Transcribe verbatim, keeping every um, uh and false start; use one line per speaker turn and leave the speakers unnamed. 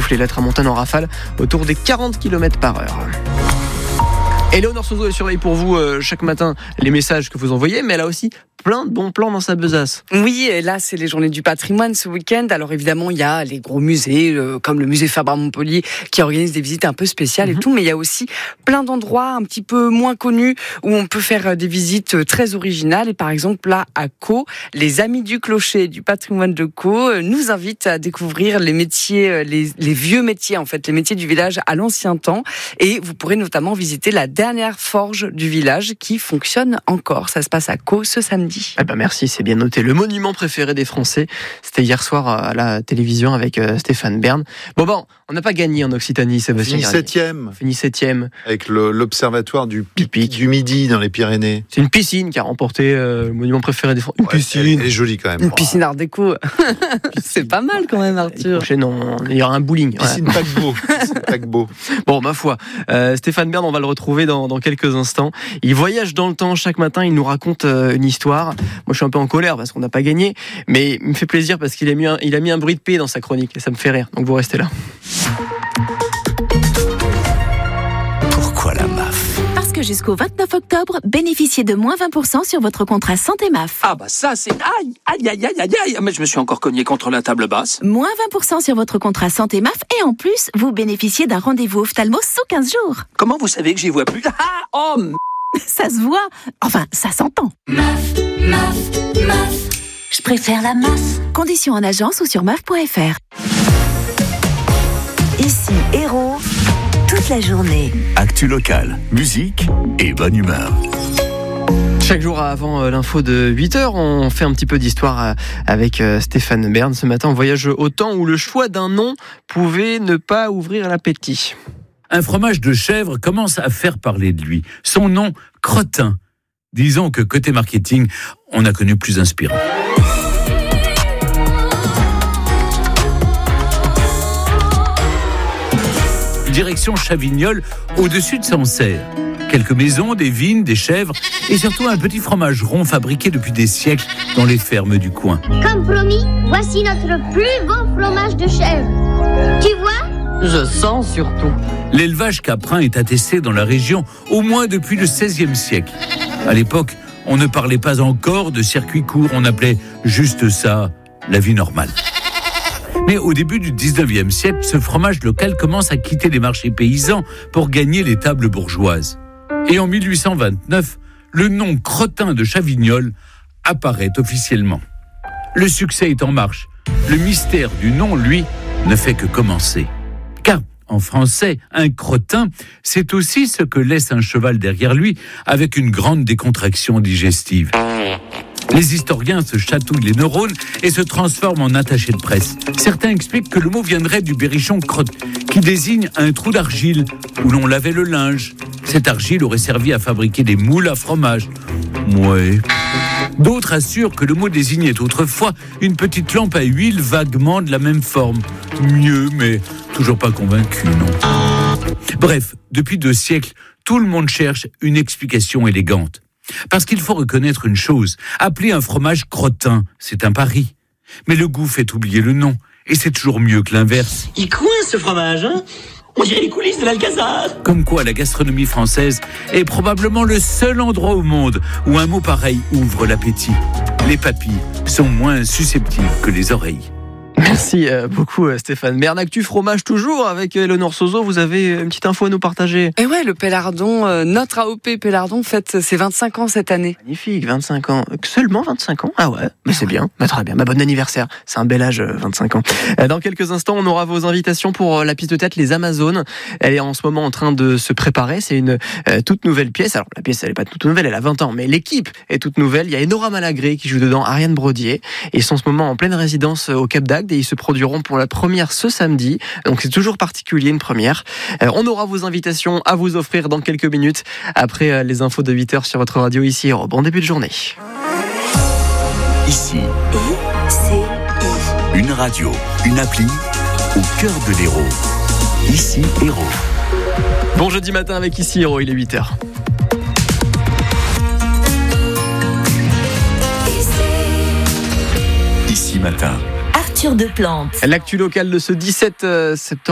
souffler la tramontane en rafale autour des quarante kilomètres par heure. Éléonore Sozo, elle surveille pour vous euh, chaque matin les messages que vous envoyez, mais elle a aussi plein de bons plans dans sa besace.
Oui, et là, c'est les journées du patrimoine ce week-end. Alors évidemment, il y a les gros musées, euh, comme le musée Fabre à Montpellier, qui organise des visites un peu spéciales mm-hmm. et tout, mais il y a aussi plein d'endroits un petit peu moins connus où on peut faire des visites très originales. Et par exemple, là, à Caux, les Amis du Clocher du patrimoine de Caux euh, nous invitent à découvrir les métiers, les, les vieux métiers, en fait, les métiers du village à l'ancien temps. Et vous pourrez notamment visiter la dernière forge du village qui fonctionne encore. Ça se passe à Caux ce samedi.
Eh ben merci, c'est bien noté. Le monument préféré des Français, c'était hier soir à la télévision avec euh, Stéphane Bern. Bon bon, on n'a pas gagné en Occitanie, Sébastien.
Fini septième.
Fini septième.
Avec le, l'observatoire du Pic, Pic du Midi dans les Pyrénées.
C'est une piscine qui a remporté euh, le monument préféré des Français. Une
ouais,
piscine.
Elle, elle est jolie quand même.
Une piscine art déco. C'est pas mal quand même, Arthur.
Non, il y aura un bowling.
Piscine
voilà.
paquebot. Piscine paquebot.
Bon, ma foi, euh, Stéphane Bern, on va le retrouver dans, dans quelques instants. Il voyage dans le temps chaque matin, il nous raconte euh, une histoire. Moi, je suis un peu en colère parce qu'on n'a pas gagné, mais il me fait plaisir parce qu'il a mis un, il a mis un bruit de paix dans sa chronique et ça me fait rire. Donc vous restez là.
Pourquoi la M A F ?
Parce que jusqu'au vingt-neuf octobre, bénéficiez de moins vingt pour cent sur votre contrat santé M A F.
Ah bah ça c'est... Aïe, aïe, aïe, aïe, aïe, aïe. Mais je me suis encore cogné contre la table basse.
Moins vingt pour cent sur votre contrat santé M A F et en plus, vous bénéficiez d'un rendez-vous ophtalmo sous quinze jours.
Comment vous savez que j'y vois plus ? Ah, oh m...
Ça se voit. Enfin, ça s'entend.
M A F, M A F, M A F. Je préfère la M A F.
Conditions en agence ou sur M A F point F R.
Ici Héros, toute la journée.
Actu locale, musique et bonne humeur.
Chaque jour avant l'info de huit heures, on fait un petit peu d'histoire avec Stéphane Bern. Ce matin, on voyage au temps où le choix d'un nom pouvait ne pas ouvrir l'appétit.
Un fromage de chèvre commence à faire parler de lui. Son nom, Crottin. Disons que côté marketing, on a connu plus inspirant. Direction Chavignols, au-dessus de Sancerre. Quelques maisons, des vignes, des chèvres et surtout un petit fromage rond fabriqué depuis des siècles dans les fermes du coin.
Comme promis, voici notre plus beau fromage de chèvre. Tu vois ?
Je sens surtout.
L'élevage caprin est attesté dans la région au moins depuis le seizième siècle. À l'époque, on ne parlait pas encore de circuit court, on appelait juste ça la vie normale. Mais au début du dix-neuvième siècle, ce fromage local commence à quitter les marchés paysans pour gagner les tables bourgeoises. Et en mille huit cent vingt-neuf, le nom Crottin de Chavignols apparaît officiellement. Le succès est en marche. Le mystère du nom, lui, ne fait que commencer. Car, en français, un crottin, c'est aussi ce que laisse un cheval derrière lui avec une grande décontraction digestive. Les historiens se chatouillent les neurones et se transforment en attachés de presse. Certains expliquent que le mot viendrait du berrichon crotte, qui désigne un trou d'argile où l'on lavait le linge. Cette argile aurait servi à fabriquer des moules à fromage. Ouais. D'autres assurent que le mot désignait autrefois une petite lampe à huile vaguement de la même forme. Mieux, mais toujours pas convaincu, non. Bref, depuis deux siècles, tout le monde cherche une explication élégante. Parce qu'il faut reconnaître une chose, appeler un fromage crottin, c'est un pari. Mais le goût fait oublier le nom, et c'est toujours mieux que l'inverse.
Il coince ce fromage, hein ? On dirait les coulisses de l'Alcazar.
Comme quoi la gastronomie française est probablement le seul endroit au monde où un mot pareil ouvre l'appétit. Les papilles sont moins susceptibles que les oreilles.
Merci beaucoup Stéphane. Bern, actu fromage toujours avec Éléonore Sozo. Vous avez une petite info à nous partager.
Et ouais, le Pélardon, euh, notre A O P Pélardon fête ses vingt-cinq ans cette année.
Magnifique, vingt-cinq ans. Seulement vingt-cinq ans ? Ah ouais, mais c'est bien. Bah, très bien. Bah, bon anniversaire. C'est un bel âge, vingt-cinq ans. Dans quelques instants, on aura vos invitations pour la pièce de théâtre Les Amazones. Elle est en ce moment en train de se préparer. C'est une euh, toute nouvelle pièce. Alors la pièce, elle est pas toute nouvelle, elle a vingt ans, mais l'équipe est toute nouvelle. Il y a Enora Malagré qui joue dedans, Ariane Brodier. Ils sont en ce moment en pleine résidence au Cap d'Agde et ils se produiront pour la première ce samedi. Donc c'est toujours particulier, une première. Euh, on aura vos invitations à vous offrir dans quelques minutes après euh, les infos de huit heures sur votre radio ici. Bon début de journée.
Ici,
I C I.
une radio, une appli au cœur de l'Hérault. Ici Hérault.
Bon jeudi matin avec Ici Hérault, il est huit heures.
Ici matin.
Arthur Deplante.
L'actu locale de ce dix-sept septembre.